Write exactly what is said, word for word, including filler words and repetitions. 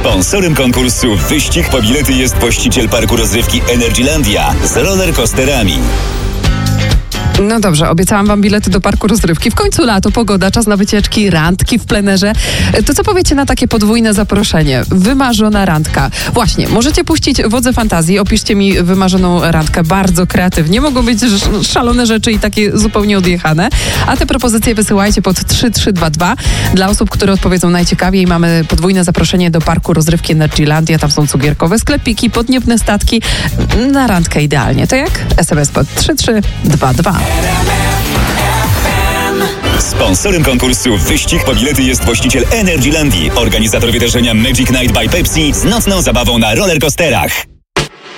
Sponsorem konkursu Wyścig po bilety jest właściciel parku rozrywki Energylandia z rollercoasterami. No dobrze, obiecałam wam bilety do parku rozrywki. W końcu lato, pogoda, czas na wycieczki, randki w plenerze. To co powiecie na takie podwójne zaproszenie? Wymarzona randka. Właśnie, możecie puścić wodze fantazji. Opiszcie mi wymarzoną randkę bardzo kreatywnie. Mogą być szalone rzeczy i takie zupełnie odjechane. A te propozycje wysyłajcie pod trzy trzy dwa dwa. Dla osób, które odpowiedzą najciekawiej, mamy podwójne zaproszenie do parku rozrywki Energylandia. Tam są cukierkowe sklepiki, podniebne statki. Na randkę idealnie. To jak? S M S pod trzy trzy dwa dwa. Sponsorem konkursu Wyścig po bilety jest właściciel Energylandii, organizator wydarzenia Magic Night by Pepsi z nocną zabawą na rollercoasterach.